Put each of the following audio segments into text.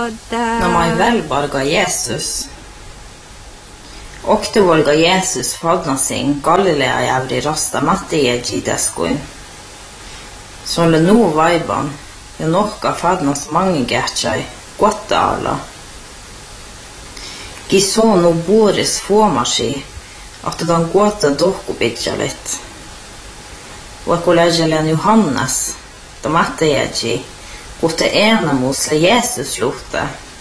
No mai välbarga Jesus. Oktuvolga Jesus fadnasin Galilea jävri rasta Mattijeji deskuin. Solle nu vaiban ja nohka fadnas mange gertjai kuotta alla. Kisonu buuris fuomasi, ahtadan kuotta tohkupitjalit. Vakuläjälän Johannes, to Mattijeji, kuhte enamusle Jesus luhte.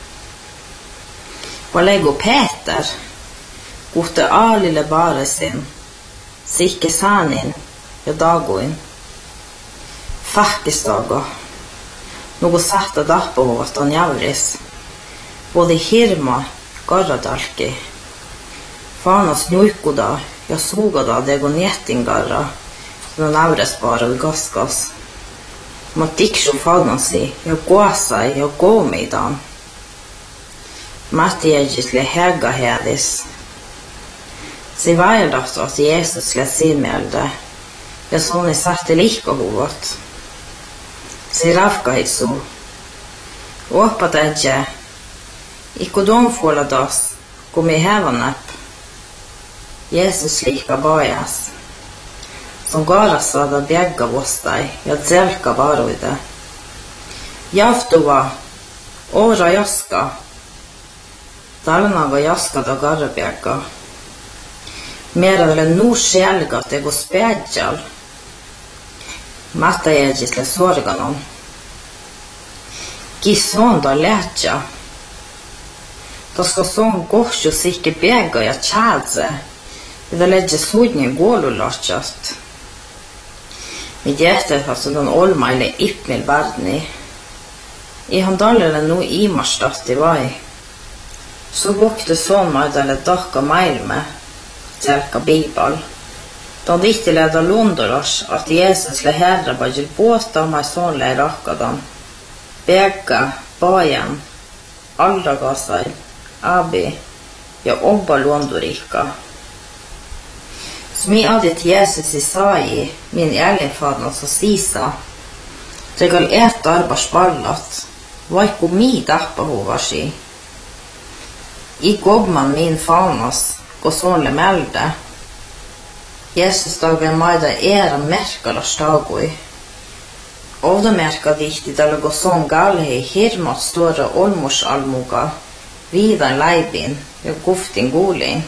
Valego Peter, kuhte aalille baresin, sikke sanin ja daguin. Fahkistaga, nugu sahta dahpuvat on javris. Både hirma, garradalki. Fanas nuikuda ja sugada dego nietingarra, no navresparad gaskas. Ma tiksu fagnasi ja kuasai ja koomidan. Mattiejisle hega hedis. Se vaildahtui, että Jeesus lät silmiältä, ja soni sahti lihkohuvat. Se rafkaisu. Oppa tädjä, ikku domfuoladas, kun me hävänäp. Jeesus lihka bajas. Som garas saada bjägga vostai ja tselka varuida. Jaftuva, ora jaska. Tarnaga jaskada garrabjägga. Meradle nu själga tego spädjal. Mattajejisle sorganon. Kisonda lähtja. Toska son kohju sikke bjägga ja tjälse. Ida lägge sudni gålulatjast. Mitt hjärtat har sådan olmaille ippmil världni. I han dallele nu imarstat i vai. Så vokte son maidale dakka mailme. Tälka bibal. De vittileda londoras att Jesus le herra bajil båta mai sonle rakkadan. Begga, bajan, alragasai, abi ja obba londorika. Som I aldrig till Jesus I sai, min älgfadnas och sisa. Tegal äta arbars ballat, vaikku mi tahpahovasi. I gobman min fanas, ko sonle melde. Jesus dagen maida era merkalas dagui. Ovda merka dihti dala go son galhei hirmat stora olmos almuga, vidan laibin ja guftin gulin.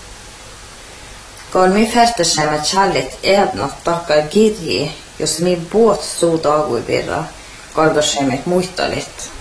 Gal mi färtese med kärlet ednat takkar gidji, jos mi båt stod dagui virra, galga se mit muittalit.